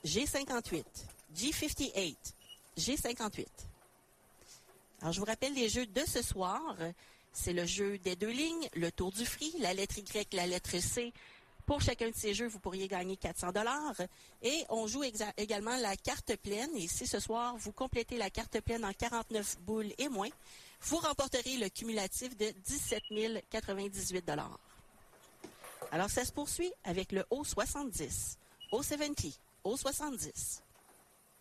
G58, G58, G58. Alors, je vous rappelle les jeux de ce soir. C'est le jeu des 2 lignes, le tour du free, la lettre Y, la lettre C. Pour chacun de ces jeux, vous pourriez gagner 400 $. Et on joue également la carte pleine. Et si ce soir, vous complétez la carte pleine en 49 boules et moins, vous remporterez le cumulatif de 17 098 $. Alors, ça se poursuit avec le O70, O70, O70.